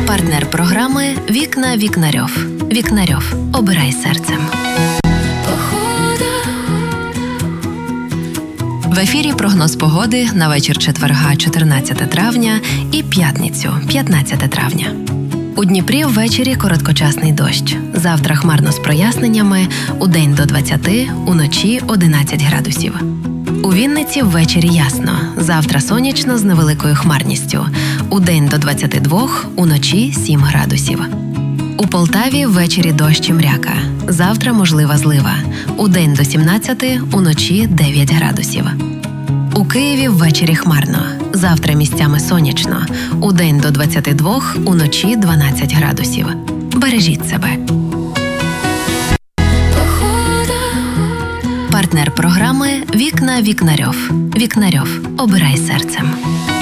Партнер програми «Вікна Вікнарьов». Вікнарьов. Обирай серцем. В ефірі прогноз погоди на вечір четверга 14 травня і п'ятницю 15 травня. У Дніпрі ввечері короткочасний дощ. Завтра хмарно з проясненнями, удень до 20, уночі 11 градусів. У Вінниці ввечері ясно. Завтра сонячно з невеликою хмарністю. Удень до 22, уночі 7 градусів. У Полтаві ввечері дощ і мряка. Завтра можлива злива. Удень до 17, уночі 9 градусів. У Києві ввечері хмарно. Завтра місцями сонячно. Удень до 22, уночі 12 градусів. Бережіть себе. Партнер програми «Вікна Вікнарьов». Вікнарьов. Обирай серцем.